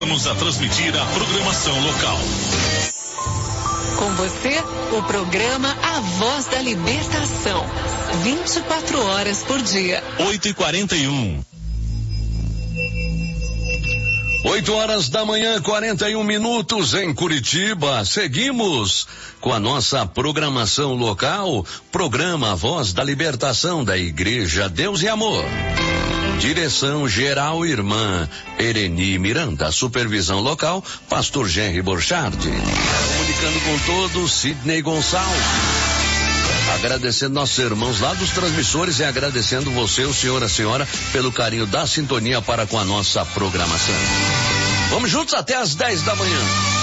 Vamos a transmitir a programação local. Com você, o programa A Voz da Libertação. 24 horas por dia. 8h41. 8 da manhã, 41 minutos em Curitiba. Seguimos com a nossa programação local. Programa A Voz da Libertação da Igreja Deus e Amor. Direção geral, irmã Ereni Miranda. Supervisão local, pastor Genri Borchardt. Comunicando com todos, Sidney Gonçalves. Agradecendo nossos irmãos lá dos transmissores e agradecendo você, o senhor, a senhora, pelo carinho da sintonia para com a nossa programação. Vamos juntos até às 10 da manhã.